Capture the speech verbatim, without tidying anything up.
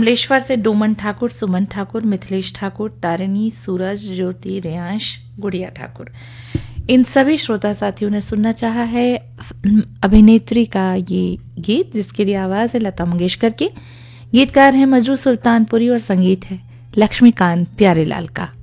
कमलेश्वर से डोमन ठाकुर, सुमन ठाकुर, मिथिलेश ठाकुर, तारिणी, सूरज, ज्योति, रेयांश, गुड़िया ठाकुर, इन सभी श्रोता साथियों ने सुनना चाहा है अभिनेत्री का ये गीत, जिसके लिए आवाज़ है लता मंगेशकर की। गीतकार हैं मजरू सुल्तानपुरी और संगीत है लक्ष्मीकांत प्यारेलाल का।